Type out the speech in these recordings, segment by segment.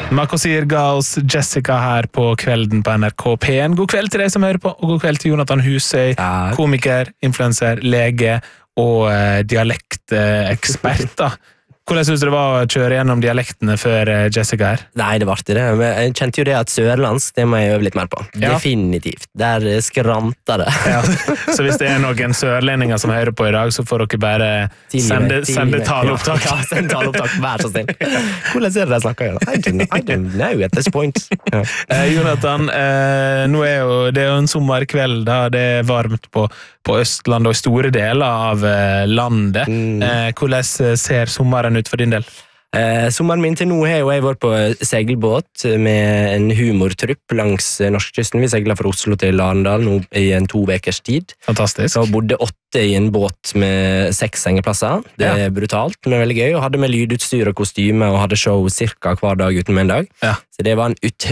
Marco sier ga oss Jessica her på kvelden på NRK P1. God kveld til deg som hører på, og god kveld til Jonathan Husøy, komiker, influencer, lege og dialektekspert. Hvordan synes du det var å kjøre gjennom dialektene før Jessica her? Nei, det var artig det. Men jeg kjente jo det at sørlandsk, det må jeg øve litt mer på. Ja. Definitivt. Der skranter det. Ja. Så hvis det noen sørlendinger som hører på i dag, så får dere bare sende taleopptak. Ja, sende taleopptak, vær så snill. Hvordan ser det de snakker? I don't know at this point. Ja. Jonathan, nå det jo en sommerkveld, da. Det varmt på Østland og i store deler av landet. Hvordan ser sommeren ut for din del? Sommeren min til nå har jo jeg vært på segelbåt med en humortrupp langs norskekysten. Vi seglet fra Oslo til Arendal nå i en 2 ukers tid. Fantastisk. Så bodde 8 i en båt med 6 sengeplasser. Det brutalt, men veldig gøy. Og hadde med lydutstyr og kostyme og hadde show cirka hver dag uten med en dag. Ja. Så det var et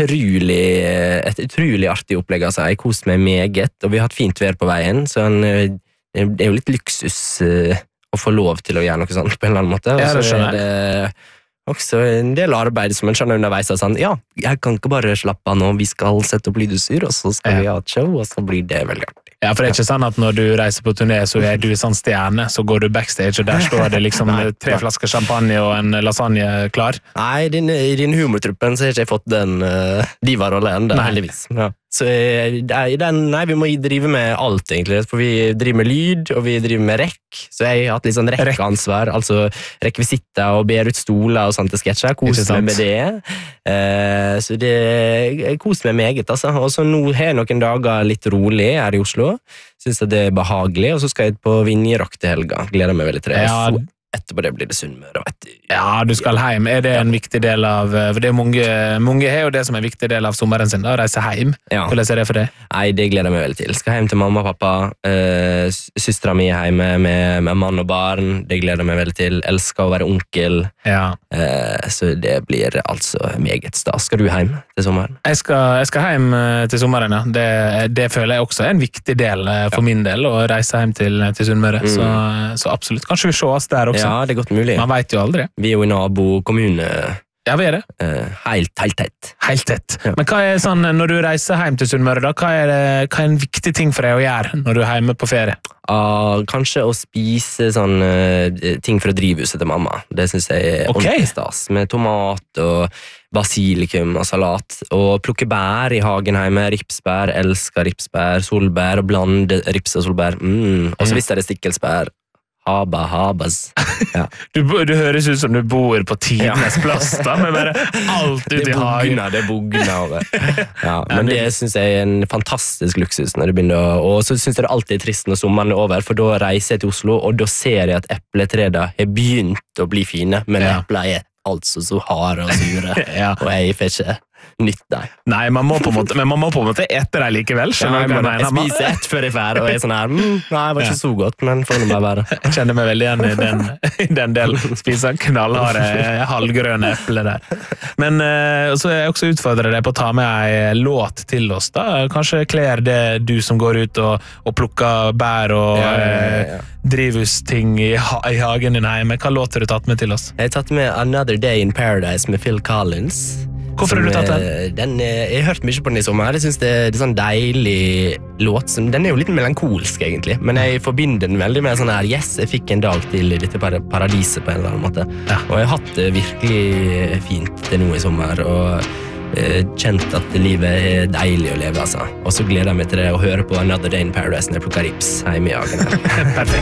utrolig artig opplegg. Altså. Jeg koste meg meget, og vi har hatt fint vær på veien, så det er jo litt luksus å få lov til å gjøre noe sånt på en eller annen måte. Og så det også en del arbeid som en skjønner underveis og sånn, jeg kan ikke bare slappe av nå, vi skal sette opp lydutstyr, og så skal vi ha et show, og så blir det veldig artig. Ja, for det er ikke sånn at når du reiser på turné, så du sånn stjerne, så går du backstage, og der står det liksom 3 flasker champagne og en lasagne klar. Nei, i din humortruppen så har ikke jeg fått den diva-rollen, heldigvis. Ja. Så vi må drive med alt egentlig, for vi driver med lyd, og vi driver med rekk, så jeg har hatt litt sånn rekkeansvar, altså rekvisitter og ber ut stoler og sånt til sketsjer, koser meg med det. Så jeg koser meg meget, altså. Og så nå har jeg noen dager litt rolig her i Oslo, synes jeg det er behagelig, og så skal jeg på Vinjerock til helga, gleder meg veldig til det. Ja. Etterpå det blir det Sunnmøre. Ja, du skal hjem. Er det en viktig del av... For det mange har jo det som en viktig del av sommeren sin, da, å reise hjem. Ja. Hvordan er det for deg? Nei, det gleder jeg meg veldig til. Skal hjem til mamma og pappa, søstera mi er hjemme med mann og barn. Det gleder jeg meg veldig til. Elsker å være onkel. Ja. Så det blir altså meget stas. Skal du hjem til sommeren? Jeg skal hjem til sommeren, ja. Det føler jeg også er en viktig del for min del, å reise hjem til Sunnmøre. Så absolutt. Kanskje vi ses der også. Ja, det er godt mulig. Man vet jo aldri. Vi er jo i nabokommune. Ja, vi er det. Helt tett. Helt tett. Ja. Men hva er sånn, når du reiser hjem til Sunnmøre, da, hva er en viktig ting for deg å gjøre når du er hjemme på ferie? Kanskje å spise sånn ting fra drivhuset til mamma. Det synes jeg er ordentlig stas. Med tomat og basilikum og salat. Og plukke bær i hagen hjemme. Ripsbær, elsker ripsbær, solbær, og blande rips og solbær. Og så hvis det er stikkelsbær. Habas. Ja. Du høres ut som du bor på tidenes plass, da, med bare alt ut i hagen. Det bugner over. Ja, men det synes jeg er en fantastisk luksus når det begynner og så synes jeg det alltid er trist når sommeren er over, for da reiser jeg til Oslo, og da ser jeg at epletreda har begynt å bli fine, men epler er altså så harde og sure, og jeg får ikke nytt deg. Nei, man må på en måte ete deg likevel. Jeg spiser ett før jeg er ferdig, og jeg er sånn her, nei, det var ikke så godt, men får det bare være. Jeg kjenner meg veldig igjen i den delen. Spiser knallharde, halvgrønne epler der. Men så er jeg også utfordrer deg på å ta med en låt til oss, da. Kanskje kler det du som går ut og plukker bær og drivhusting i hagen din hjemme. Hva låt har du tatt med til oss? Jeg har tatt med Another Day in Paradise med Phil Collins. Hvorfor har du tatt den? Jeg har hørt mye på den i sommer. Jeg synes det er sånn deilig låt. Den er jo litt melankolsk egentlig, men jeg forbinder den veldig med sånn her, yes, jeg fikk en dag til dette paradiset på en eller annen måte. Ja. Og jeg har hatt det virkelig fint til nå i sommer, og kjent at livet er deilig å leve, altså. Og så gleder jeg meg til det å høre på Another Day in Paradise når jeg plukker rips hjemme i hagen. Perfekt.